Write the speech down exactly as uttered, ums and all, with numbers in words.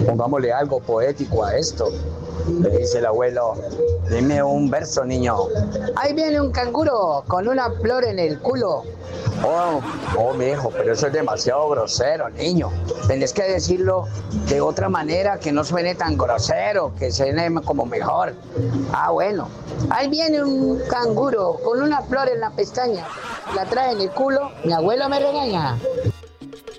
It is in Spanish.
Pongámosle algo poético a esto. Le dice el abuelo, dime un verso, niño. Ahí viene un canguro con una flor en el culo. Oh, oh, mi hijo, pero eso es demasiado grosero, niño. Tenés que decirlo de otra manera, que no suene tan grosero, que suene como mejor. Ah, bueno. Ahí viene un canguro con una flor en la pestaña. La trae en el culo, mi abuelo me regaña.